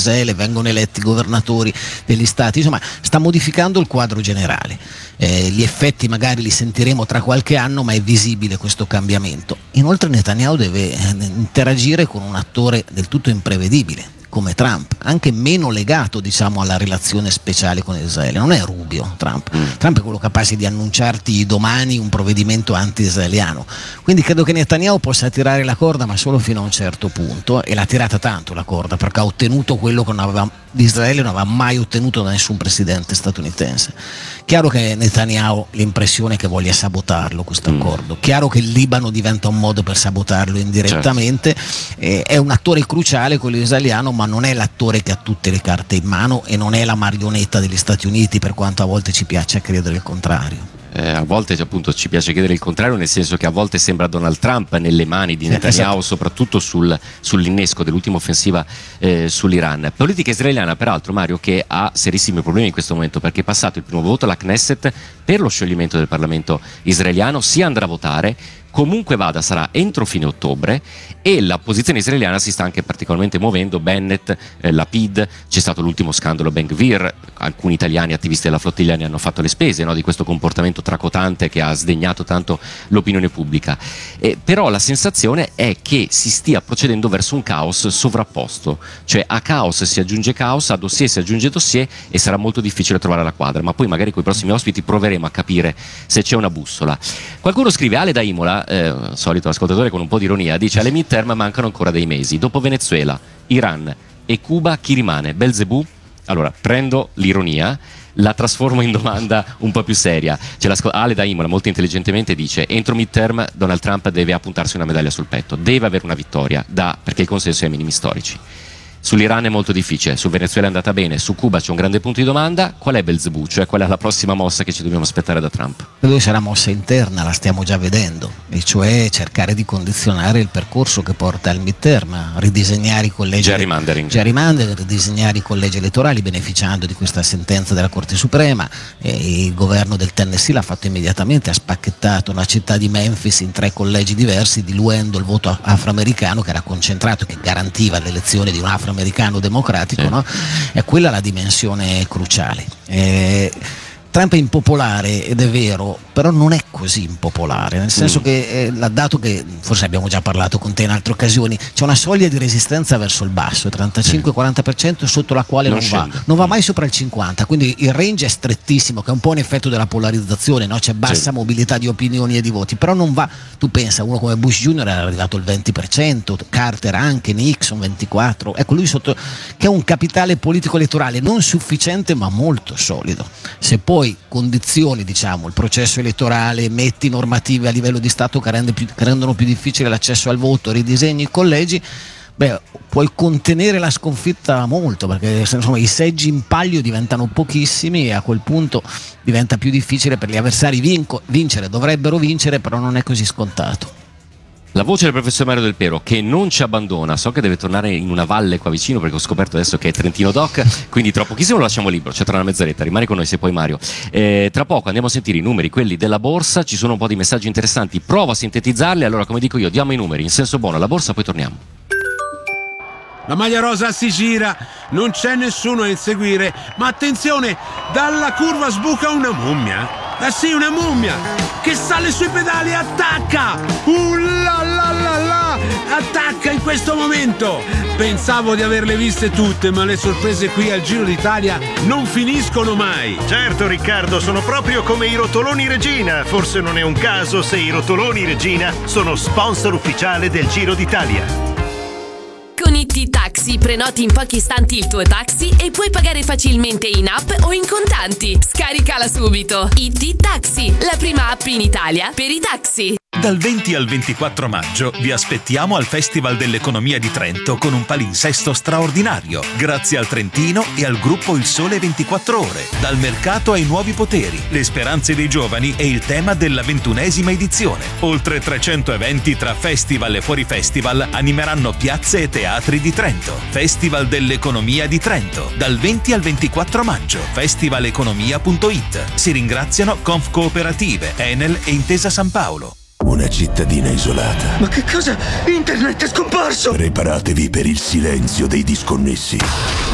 Israele, vengono eletti governatori degli stati, insomma sta modificando il quadro generale. Gli effetti magari li sentiremo tra qualche anno, ma è visibile questo cambiamento. Inoltre Netanyahu deve interagire con un attore del tutto imprevedibile come Trump, anche meno legato diciamo alla relazione speciale con Israele. Non è Rubio Trump è quello capace di annunciarti domani un provvedimento anti-israeliano, quindi credo che Netanyahu possa tirare la corda, ma solo fino a un certo punto, e l'ha tirata tanto la corda, perché ha ottenuto quello che di Israele non aveva mai ottenuto da nessun presidente statunitense. Chiaro che Netanyahu l'impressione che voglia sabotarlo questo accordo, chiaro che il Libano diventa un modo per sabotarlo indirettamente, certo. È un attore cruciale quello israeliano, ma non è l'attore che ha tutte le carte in mano e non è la marionetta degli Stati Uniti, per quanto a volte ci piace credere il contrario. A volte appunto ci piace chiedere il contrario, nel senso che a volte sembra Donald Trump nelle mani di Netanyahu, esatto. Soprattutto sull'innesco dell'ultima offensiva sull'Iran. Politica israeliana peraltro, Mario, che ha serissimi problemi in questo momento, perché è passato il primo voto alla Knesset per lo scioglimento del Parlamento israeliano, si andrà a votare, comunque vada sarà entro fine ottobre, e la posizione israeliana si sta anche particolarmente muovendo. Bennett, Lapid, c'è stato l'ultimo scandalo Ben Gvir, alcuni italiani attivisti della flottiglia ne hanno fatto le spese, no, di questo comportamento tracotante che ha sdegnato tanto l'opinione pubblica, però la sensazione è che si stia procedendo verso un caos sovrapposto, cioè a caos si aggiunge caos, a dossier si aggiunge dossier, e sarà molto difficile trovare la quadra, ma poi magari con i prossimi ospiti proveremo a capire se c'è una bussola. Qualcuno scrive, Ale da Imola, solito ascoltatore con un po' di ironia, dice: alle midterm mancano ancora dei mesi, dopo Venezuela, Iran e Cuba chi rimane? Belzebù? Allora, prendo l'ironia, la trasformo in domanda un po' più seria. Ale da Imola molto intelligentemente dice: entro midterm Donald Trump deve appuntarsi una medaglia sul petto, deve avere una vittoria, perché il consenso è ai minimi storici. Sull'Iran è molto difficile, su Venezuela è andata bene, su Cuba c'è un grande punto di domanda. Qual è Belzebù? Cioè qual è la prossima mossa che ci dobbiamo aspettare da Trump? Credo che sarà mossa interna, la stiamo già vedendo, e cioè cercare di condizionare il percorso che porta al midterm, ridisegnare i collegi, gerrymandering, ridisegnare i collegi elettorali beneficiando di questa sentenza della Corte Suprema. Il governo del Tennessee l'ha fatto immediatamente, ha spacchettato la città di Memphis in 3 collegi diversi, diluendo il voto afroamericano che era concentrato, che garantiva l'elezione di un afroamericano democratico, sì. No? È quella la dimensione cruciale. Trump è impopolare ed è vero, però non è così impopolare, nel senso che dato che forse abbiamo già parlato con te in altre occasioni, c'è una soglia di resistenza verso il basso, 35-40%, sotto la quale non va mai sopra il 50%, quindi il range è strettissimo, che è un po' un effetto della polarizzazione, no? C'è bassa mobilità di opinioni e di voti, però non va, tu pensa, uno come Bush Jr. era arrivato al 20%, Carter anche, Nixon 24%, ecco lui che è un capitale politico elettorale non sufficiente ma molto solido. Se poi condizioni diciamo il processo elettorale, metti normative a livello di Stato che rendono più difficile l'accesso al voto, ridisegni i collegi, puoi contenere la sconfitta molto, perché insomma i seggi in palio diventano pochissimi e a quel punto diventa più difficile per gli avversari vincere. Dovrebbero vincere, però non è così scontato. La voce del professor Mario Del Piero, che non ci abbandona, so che deve tornare in una valle qua vicino, perché ho scoperto adesso che è Trentino Doc, quindi tra pochissimo lo lasciamo libero, c'è tra una mezz'oretta, rimani con noi se puoi Mario. Tra poco andiamo a sentire i numeri, quelli della borsa, ci sono un po' di messaggi interessanti, prova a sintetizzarli, allora come dico io, diamo i numeri in senso buono alla borsa, poi torniamo. La maglia rosa si gira, non c'è nessuno a inseguire, ma attenzione, dalla curva sbuca una mummia. Ah sì, una mummia che sale sui pedali e attacca! La la la la! Attacca in questo momento! Pensavo di averle viste tutte, ma le sorprese qui al Giro d'Italia non finiscono mai! Certo Riccardo, sono proprio come i rotoloni Regina. Forse non è un caso se i rotoloni Regina sono sponsor ufficiale del Giro d'Italia. Con IT Taxi prenoti in pochi istanti il tuo taxi e puoi pagare facilmente in app o in contanti. Scaricala subito. IT Taxi, la prima app in Italia per i taxi. Dal 20 al 24 maggio vi aspettiamo al Festival dell'Economia di Trento con un palinsesto straordinario, grazie al Trentino e al gruppo Il Sole 24 Ore. Dal mercato ai nuovi poteri, le speranze dei giovani e il tema della 21esima edizione. Oltre 300 eventi tra festival e fuori festival animeranno piazze e teatri di Trento. Festival dell'Economia di Trento, dal 20 al 24 maggio. festivaleconomia.it. Si ringraziano Conf Cooperative, Enel e Intesa San Paolo. Una cittadina isolata. Ma che cosa? Internet è scomparso! Preparatevi per il silenzio dei disconnessi.